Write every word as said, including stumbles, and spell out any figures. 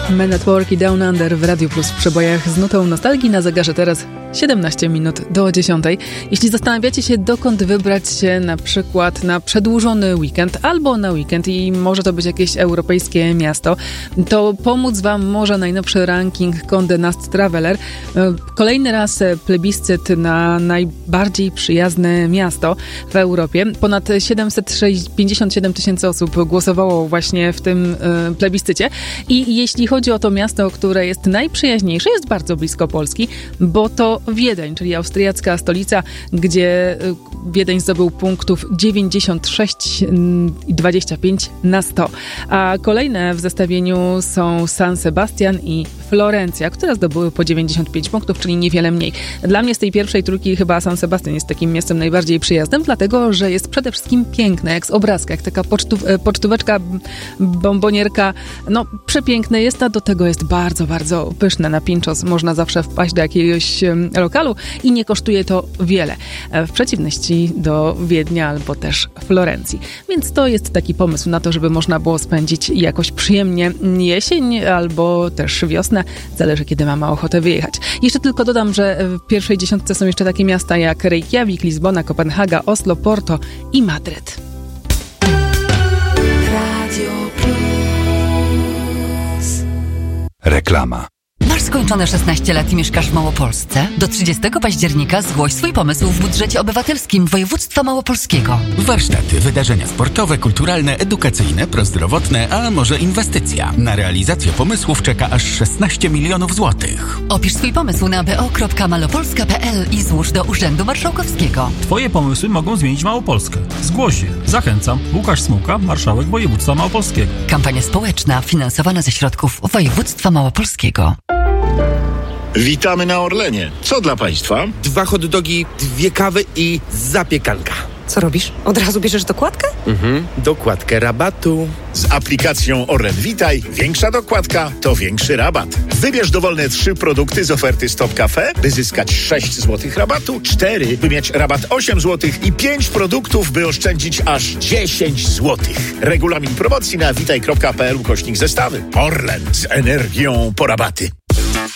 Men at Work i Down Under w Radiu Plus w przebojach z nutą nostalgii. Na zegarze teraz siedemnaście minut do dziesiątej. Jeśli zastanawiacie się, dokąd wybrać się na przykład na przedłużony weekend albo na weekend i może to być jakieś europejskie miasto, to pomóc Wam może najnowszy ranking Condé Nast Traveler. Kolejny raz plebiscyt na najbardziej przyjazne miasto w Europie. Ponad siedemset pięćdziesiąt siedem tysięcy osób głosowało właśnie w tym plebiscycie. I jeśli chodzi o to miasto, które jest najprzyjaźniejsze, jest bardzo blisko Polski, bo to Wiedeń, czyli austriacka stolica, gdzie Wiedeń zdobył punktów dziewięćdziesiąt sześć i dwadzieścia pięć na sto. A kolejne w zestawieniu są San Sebastian i Florencja, które zdobyły po dziewięćdziesiąt pięć punktów, czyli niewiele mniej. Dla mnie z tej pierwszej trójki chyba San Sebastian jest takim miastem najbardziej przyjaznym, dlatego, że jest przede wszystkim piękne, jak z obrazka, jak taka pocztów, pocztóweczka, bombonierka. No, przepiękne jest, a do tego jest bardzo, bardzo pyszne. Na Pinchos można zawsze wpaść do jakiegoś lokalu i nie kosztuje to wiele. W przeciwności do Wiednia albo też Florencji. Więc to jest taki pomysł na to, żeby można było spędzić jakoś przyjemnie jesień albo też wiosnę. Zależy, kiedy mamy ochotę wyjechać. Jeszcze tylko dodam, że w pierwszej dziesiątce są jeszcze takie miasta jak Reykjavik, Lizbona, Kopenhaga, Oslo, Porto i Madryt. Radio Plus. Reklama. Masz skończone szesnaście lat i mieszkasz w Małopolsce? Do trzydziestego października zgłoś swój pomysł w budżecie obywatelskim województwa małopolskiego. Warsztaty, wydarzenia sportowe, kulturalne, edukacyjne, prozdrowotne, a może inwestycja. Na realizację pomysłów czeka aż szesnaście milionów złotych. Opisz swój pomysł na b o kropka malopolska kropka p l i złóż do Urzędu Marszałkowskiego. Twoje pomysły mogą zmienić Małopolskę. Zgłoś je. Zachęcam. Łukasz Smułka, marszałek województwa małopolskiego. Kampania społeczna finansowana ze środków województwa małopolskiego. Witamy na Orlenie. Co dla Państwa? Dwa hot dogi, dwie kawy i zapiekanka. Co robisz? Od razu bierzesz dokładkę? Mhm, dokładkę rabatu. Z aplikacją Orlen Witaj większa dokładka to większy rabat. Wybierz dowolne trzy produkty z oferty Stop Cafe, by zyskać sześć złotych rabatu, cztery, by mieć rabat osiem złotych i pięć produktów, by oszczędzić aż dziesięć złotych. Regulamin promocji na witaj kropka p l ukośnik zestawy. Orlen z energią po rabaty.